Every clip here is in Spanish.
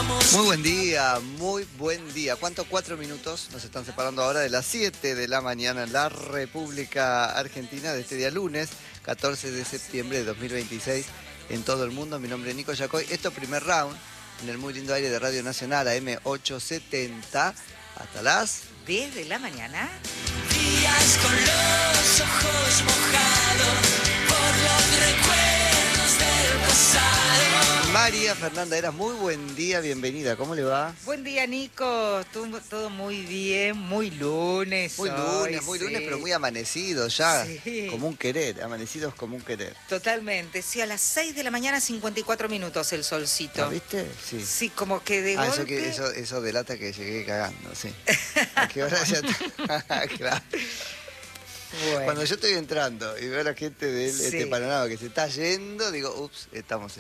Muy buen día. ¿Cuántos? 4 minutos nos están separando ahora de las 7 de la mañana en la República Argentina de este día lunes, 14 de septiembre de 2026, en todo el mundo. Mi nombre es Nico Yacoy. Esto es Primer Round, en el muy lindo aire de Radio Nacional, AM870, hasta las 10 de la mañana. Días con los ojos mojados por los recuerdos del pasado. María Fernanda Eras, muy buen día, bienvenida. ¿Cómo le va? Buen día, Nico. Todo muy bien, muy lunes. Muy lunes, sí. pero muy amanecido ya, Sí. como un querer, amanecidos como un querer. Totalmente. Sí, a las 6 de la mañana, 54 minutos el solcito. ¿Lo viste? Sí. Sí, como que de golpe... Eso delata que llegué cagando, sí. ¿A qué hora ya está? Claro. Bueno. Cuando yo estoy entrando y veo a la gente de Sí. este panorama que se está yendo, digo, ups, estamos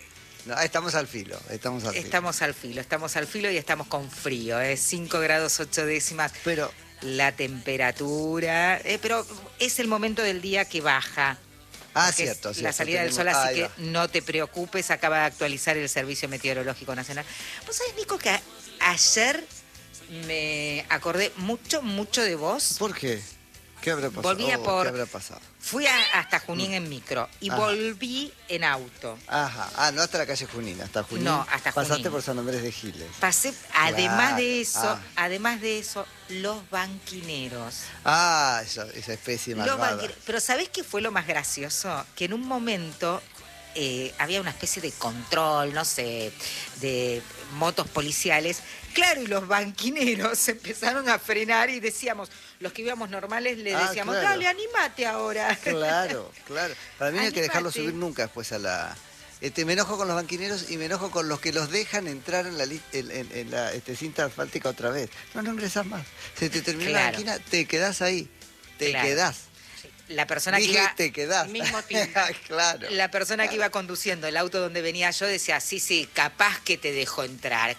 al filo, Estamos al filo y estamos con frío, 5 grados 8 décimas. Pero La temperatura, pero es el momento del día que baja. Porque cierto, la salida del sol, tenemos- así ahí que va. no te preocupes, acaba de actualizar el Servicio Meteorológico Nacional. ¿Vos sabés, Nico, que ayer me acordé mucho de vos? ¿Por qué? ¿Qué habrá pasado? ¿Qué habrá pasado? Fui hasta Junín en micro y Ajá. volví en auto. Ajá, no hasta la calle Junín, hasta Junín. No, hasta Junín. Pasaste por San Andrés de Giles. Pasé, además Claro. de eso, los banquineros. Esa especie malvada. Pero ¿sabés qué fue lo más gracioso? Que en un momento había una especie de control, no sé, de motos policiales. Claro, y los banquineros empezaron a frenar y decíamos, los que íbamos normales le decíamos, claro. dale, animate ahora. Claro. Para mí no hay que dejarlo Animate. subir nunca después a la... me enojo con los banquineros y me enojo con los que los dejan entrar en la cinta asfáltica otra vez. No ingresás más. Se te terminó la Claro. banquina, te quedás ahí. Te Claro. quedás. La persona Dije, que iba... te quedás. Mismo team. Claro. La persona que iba conduciendo el auto donde venía yo decía, sí, capaz que te dejo entrar.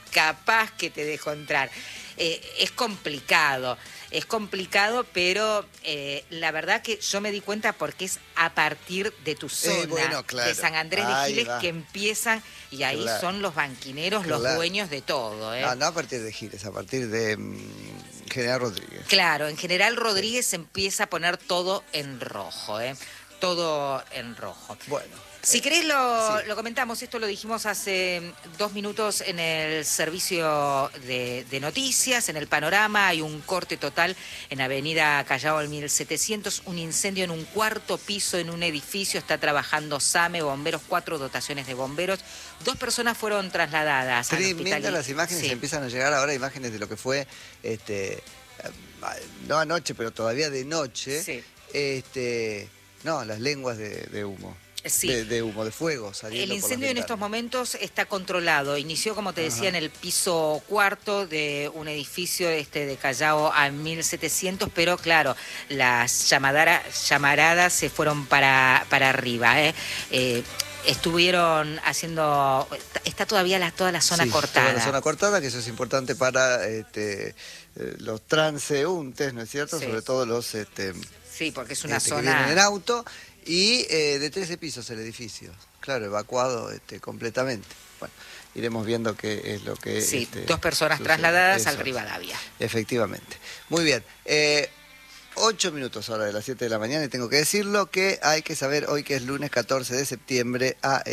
Es complicado, pero la verdad que yo me di cuenta porque es a partir de tu zona, bueno, claro. de San Andrés de Ahí Giles, va. que empiezan, y ahí Claro. son los banquineros, los Claro. dueños de todo. No a partir de Giles, a partir de General Rodríguez. Claro, en General Rodríguez empieza a poner todo en rojo, todo en rojo. Bueno. Si querés sí. lo comentamos, esto lo dijimos hace 2 minutos en el servicio de noticias, en el panorama, hay un corte total en Avenida Callao al 1700, un incendio en un 4º piso en un edificio, está trabajando SAME, bomberos, 4 dotaciones de bomberos, 2 personas fueron trasladadas al hospital. Tremendas las imágenes, Sí. empiezan a llegar ahora imágenes de lo que fue, no anoche, pero todavía de noche, Sí. las lenguas de humo. Sí. De humo, de fuego saliendo El por las incendio en estos ventanas. momentos está controlado. Inició, como te decía, Ajá. en el piso 4 de un edificio de Callao a 1700, pero claro, las llamaradas se fueron para arriba. Estuvieron haciendo... Está todavía toda la zona Sí, cortada. toda la zona cortada, que eso es importante para los transeúntes, ¿no es cierto? Sí. Sobre todo los Sí, porque es una que vienen en zona... auto. Y de 13 pisos el edificio, claro, evacuado completamente. Bueno, iremos viendo qué es lo que... Sí, 2 personas sucede. trasladadas Eso al es. Rivadavia. Efectivamente. Muy bien. 8 minutos ahora de las 7 de la mañana y tengo que decirlo que hay que saber hoy que es lunes 14 de septiembre a